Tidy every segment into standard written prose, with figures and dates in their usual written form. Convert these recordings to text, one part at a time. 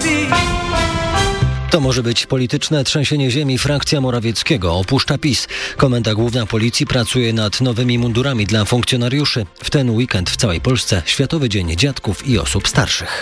To może być polityczne trzęsienie ziemi. Frakcja Morawieckiego opuszcza PiS. Komenda Główna Policji pracuje nad nowymi mundurami dla funkcjonariuszy. W ten weekend w całej Polsce Światowy Dzień Dziadków i Osób Starszych.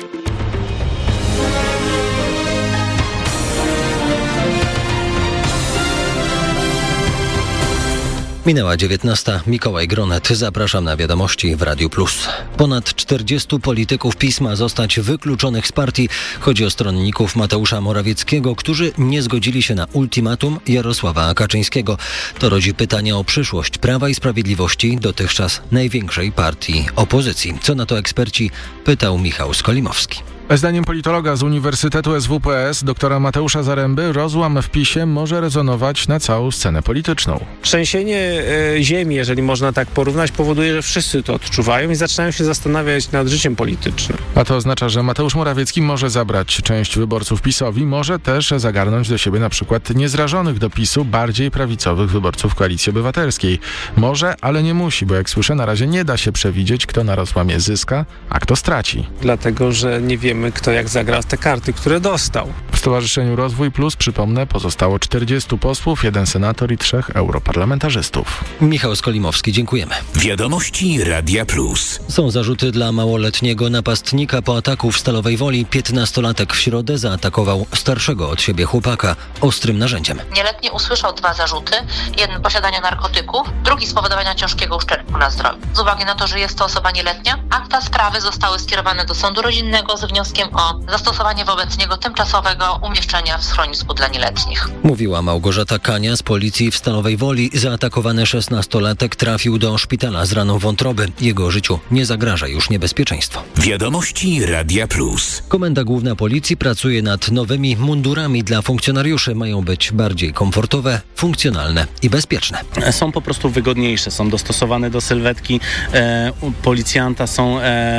Minęła 19. Mikołaj Gronet. Zapraszam na wiadomości w Radiu Plus. Ponad 40 polityków PiS ma zostać wykluczonych z partii. Chodzi o stronników Mateusza Morawieckiego, którzy nie zgodzili się na ultimatum Jarosława Kaczyńskiego. To rodzi pytania o przyszłość Prawa i Sprawiedliwości, dotychczas największej partii opozycji. Co na to eksperci? Pytał Michał Skolimowski. Zdaniem politologa z Uniwersytetu SWPS, doktora Mateusza Zaręby, rozłam w PiS-ie może rezonować na całą scenę polityczną. Trzęsienie ziemi, jeżeli można tak porównać, powoduje, że wszyscy to odczuwają i zaczynają się zastanawiać nad życiem politycznym. A to oznacza, że Mateusz Morawiecki może zabrać część wyborców PiS-owi, może też zagarnąć do siebie na przykład niezrażonych do PiS-u, bardziej prawicowych wyborców Koalicji Obywatelskiej. Może, ale nie musi, bo jak słyszę, na razie nie da się przewidzieć, kto na rozłamie zyska, a kto straci. Dlatego, że nie wiemy, kto jak zagra w te karty, które dostał. W Stowarzyszeniu Rozwój Plus, przypomnę, pozostało 40 posłów, 1 senator i 3 europarlamentarzystów. Michał Skolimowski, dziękujemy. Wiadomości Radia Plus. Są zarzuty dla małoletniego napastnika po ataku w Stalowej Woli. 15-latek w środę zaatakował starszego od siebie chłopaka ostrym narzędziem. Nieletni usłyszał 2 zarzuty. Jeden posiadania narkotyków, drugi spowodowania ciężkiego uszczerbku na zdrowiu. Z uwagi na to, że jest to osoba nieletnia, akta sprawy zostały skierowane do sądu rodzinnego ze wnioskiem o zastosowanie wobec niego tymczasowego umieszczenia w schronisku dla nieletnich. Mówiła Małgorzata Kania z policji w Stalowej Woli. Zaatakowany 16-latek trafił do szpitala z raną wątroby. Jego życiu nie zagraża już niebezpieczeństwo. Wiadomości Radia Plus. Komenda Główna Policji pracuje nad nowymi mundurami dla funkcjonariuszy. Mają być bardziej komfortowe, funkcjonalne i bezpieczne. Są po prostu wygodniejsze, są dostosowane do sylwetki policjanta, są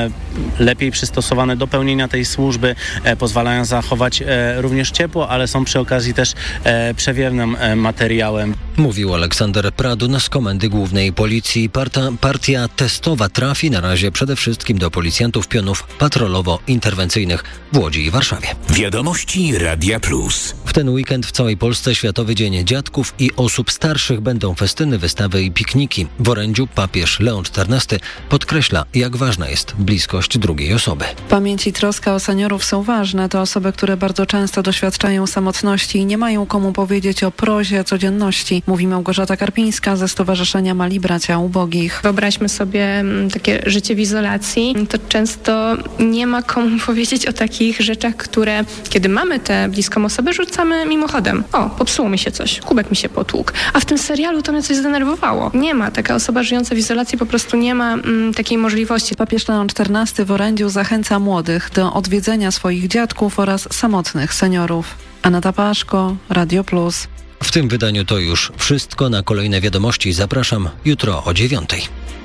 lepiej przystosowane do pełnienia tej służby, pozwalają zachować również ciepło, ale są przy okazji też przewiewnym materiałem. Mówił Aleksander Pradun z Komendy Głównej Policji. Partia testowa trafi na razie przede wszystkim do policjantów pionów patrolowo-interwencyjnych w Łodzi i Warszawie. Wiadomości Radia Plus. W ten weekend w całej Polsce Światowy Dzień Dziadków i Osób Starszych. Będą festyny, wystawy i pikniki. W orędziu papież Leon XIV podkreśla, jak ważna jest bliskość drugiej osoby. Pamięć i troska o seniorów są ważne. To osoby, które bardzo często doświadczają samotności i nie mają komu powiedzieć o prozie codzienności, mówi Małgorzata Karpińska ze Stowarzyszenia Mali Bracia Ubogich. Wyobraźmy sobie takie życie w izolacji. To często nie ma komu powiedzieć o takich rzeczach, które, kiedy mamy tę bliską osobę, rzucamy mimochodem. O, popsuło mi się coś, kubek mi się potłukł. A w tym serialu to mnie coś zdenerwowało. Nie ma. Taka osoba żyjąca w izolacji po prostu nie ma takiej możliwości. Papież Leon XIV w orędziu zachęca młodych do odwiedzenia swoich dziadków oraz samotnych seniorów. Aneta Paszko, Radio Plus. W tym wydaniu to już wszystko. Na kolejne wiadomości zapraszam jutro o 9:00.